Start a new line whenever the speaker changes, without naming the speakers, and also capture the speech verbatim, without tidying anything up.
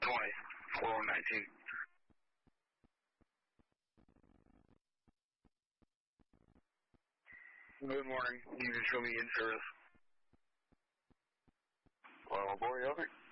twenty, four nineteen. Good morning. You can show me in service.
Well, boy, over.